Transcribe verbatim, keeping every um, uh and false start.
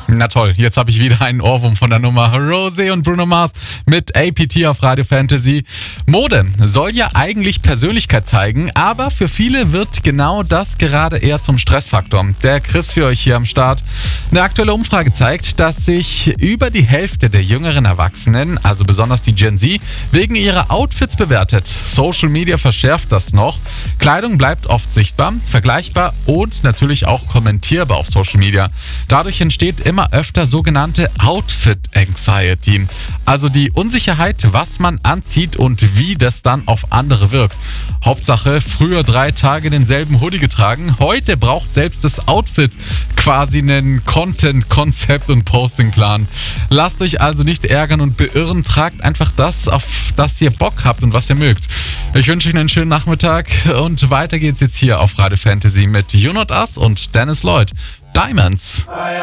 Na toll, jetzt habe ich wieder einen Ohrwurm von der Nummer. Rosé und Bruno Mars mit A P T auf Radio Fantasy. Mode soll ja eigentlich Persönlichkeit zeigen, aber für viele wird genau das gerade eher zum Stressfaktor. Der Chris für euch hier am Start. Eine aktuelle Umfrage zeigt, dass sich über die Hälfte der jüngeren Erwachsenen, also besonders die Gen Z, wegen ihrer Outfits bewertet. Social Media verschärft das noch. Kleidung bleibt oft sichtbar, vergleichbar und natürlich auch kommentierbar auf Social Media. Dadurch entsteht immer öfter sogenannte Outfit-Anxiety. Also die Unsicherheit, was man anzieht und wie das dann auf andere wirkt. Hauptsache, früher drei Tage denselben Hoodie getragen, heute braucht selbst das Outfit quasi einen Content, Konzept und Postingplan. Lasst euch also nicht ärgern und beirren, tragt einfach das, auf das ihr Bock habt und was ihr mögt. Ich wünsche euch einen schönen Nachmittag und weiter geht's jetzt hier auf Radio Fantasy mit You Not Us und Dennis Lloyd. Diamonds.